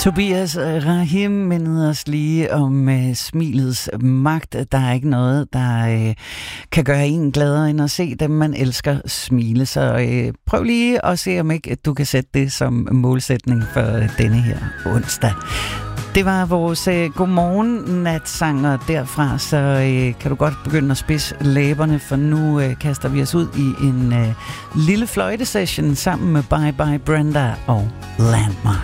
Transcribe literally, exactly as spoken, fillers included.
Tobias Rahim mindede os lige om uh, smilets magt. Der er ikke noget, der uh, kan gøre en gladere end at se dem, man elsker, smile. Så uh, prøv lige at se, om ikke du kan sætte det som målsætning for denne her onsdag. Det var vores uh, godmorgen-natsanger derfra, så uh, kan du godt begynde at spidse læberne, for nu uh, kaster vi os ud i en uh, lille fløjtesession sammen med Bye Bye Brenda og Landmark.